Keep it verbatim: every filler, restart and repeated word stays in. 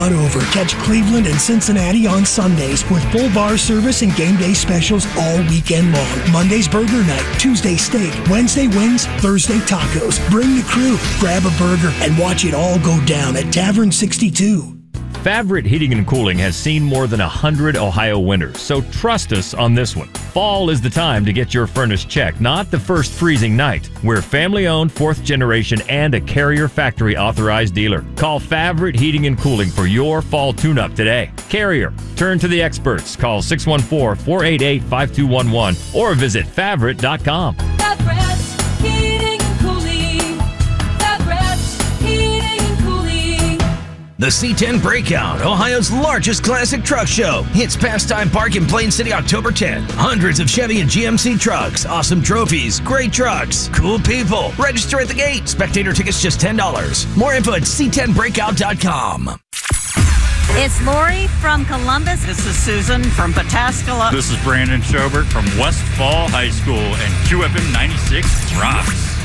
Over. Catch Cleveland and Cincinnati on Sundays with full bar service and game day specials all weekend long. Monday's burger night, Tuesday steak, Wednesday wings, Thursday tacos. Bring the crew, grab a burger, and watch it all go down at Tavern sixty-two. Favorite Heating and Cooling has seen more than one hundred Ohio winters, so trust us on this one. Fall is the time to get your furnace checked, not the first freezing night. We're family-owned, fourth generation, and a Carrier factory authorized dealer. Call Favorite Heating and Cooling for your fall tune-up today. Carrier, turn to the experts. Call six one four, four eight eight, five two one one or visit Favorite dot com. The C ten Breakout, Ohio's largest classic truck show. Hits Pastime Park in Plain City October tenth. Hundreds of Chevy and G M C trucks, awesome trophies, great trucks, cool people. Register at the gate. Spectator tickets just ten dollars. More info at C ten breakout dot com. It's Lori from Columbus. This is Susan from Pataskala. This is Brandon Schobert from Westfall High School, and Q F M ninety-six rocks.